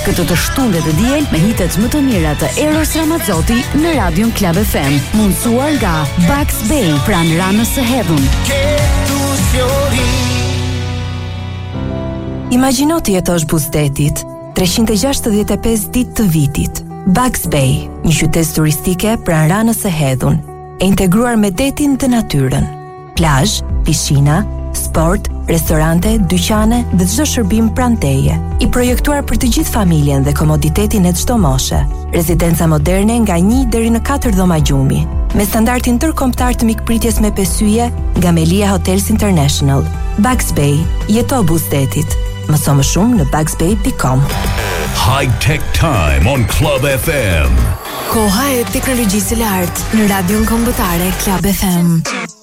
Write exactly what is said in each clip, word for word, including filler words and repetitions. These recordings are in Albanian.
Këtë të shtunde të diel me hitet më të mira të Eros Ramazzotti në Radion Club F M, mundësuar nga Bugs Bay, pranë Ranës së Hedhun. Imagjino të jetosh buzdetit, treqind e gjashtëdhjetë e pesë ditë të vitit. Bugs Bay, një qytet turistike pranë Ranës së Hedhun, e integruar me detin dhe natyrën. Plazh, pishina, sport, restorante, dyqane dhe çdo shërbim pranë teje. I projektuar për të gjithë familjen dhe komoditetin e çdo moshe. Rezidenca moderne nga një deri në katër dhoma gjumi, me standardin tërkombëtar të mikpritjes me pesë yje nga Melia Hotels International. Bugs Bay, jeto buzdetit. Mëso më shumë në bugs bay dot com. High Tech Time on Club F M. Koha e teknologjisë së lartë në radion kombëtare Club F M.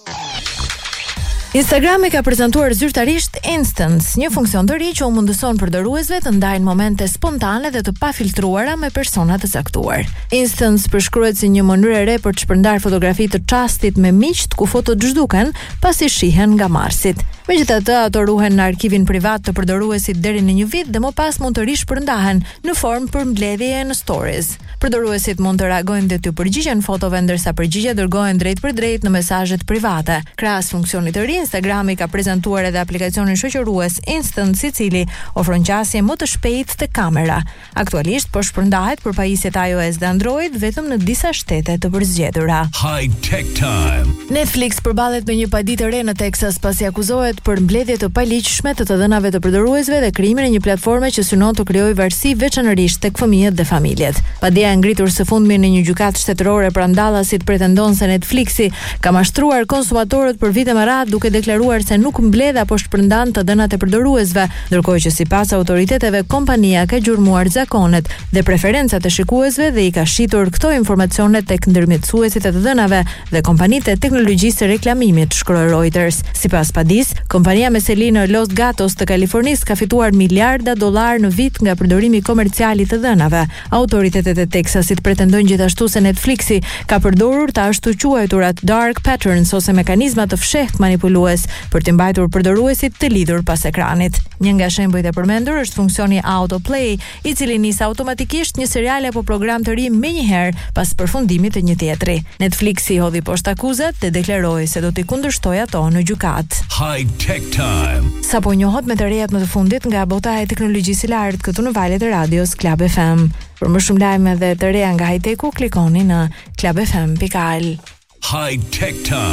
Instagrami ka prezantuar zyrtarisht Instance, një funksion të ri që u mundëson përdoruesve të ndajnë momente spontane dhe të pafiltruara me persona të caktuar. Instance përshkruhet si një mënyrë e re për të shpërndar fotografi të çastit me miqt ku fotot zhduken pasi shihen nga Marsit. Megjithatë, ato ruhen në arkivin privat të përdoruesit deri në një vit dhe më pas mund të rishpërndahen në formë për mbledhje në stories. Përdoruesit mund të reagojnë dhe të përgjigjen fotove ndërsa përgjigjet dërgohen drejt për drejt në mesazhet private. Krahas funksionit të ri, Instagrami ka prezantuar edhe aplikacionin shoqërues Instance, i cili ofron qasje më të shpejtë te kamera. Aktualisht po shpërndahet për pajisjet iOS dhe Android vetëm në disa shtete të përzgjedhura. High Tech Time. Netflix përballet me një paditë re në Texas pasi akuzohet për mbledhje të paligjshme të të dhënave të përdoruesve dhe krijimin e një platforme që synon të krijojë varësi veçanërisht tek fëmijët dhe familjet. Padia e ngritur së fundmi në një gjykatë shtetërore pranë Dallasit pretendon se Netflixi ka mashtruar konsumatorët për vite me radhë duke deklaruar se nuk mbledh apo shpërndan të dhënat e përdoruesve, ndërkohë që sipas autoriteteve kompania ka gjurmuar zakonet dhe preferencat e shikuesve dhe i ka shitur këto informacione tek ndërmjetësuesit e të dhënave dhe kompanitë e teknologjisë së reklamimit, shkroi Reuters. Sipas padis, kompania me seli në Los Gatos të Kalifornisë ka fituar miliarda dollar në vit nga përdorimi komercial i të dhënave. Autoritetet e Texasit pretendojnë gjithashtu se Netflixi ka përdorur të ashtu quajturat dark patterns ose mekanizma të fshehtë manipulues për të mbajtur përdoruesit të lidhur pas ekranit. Një nga shembujt e përmendur është funksioni autoplay, i cili nis automatikisht një serial apo program të ri menjëherë pas përfundimit të një tjetri. Netflixi hodhi poshtë akuzat dhe deklaroi se do t'i kundërshtojë ato në gjykatë. High Tech Time. Sapo njohët me të rejat më të fundit nga bota e teknologjisë së lartë këtu në valjet e radios Club F M. Për më shumë lajme dhe të reja nga high-techu, klikoni në club f m dot al. High Tech Time.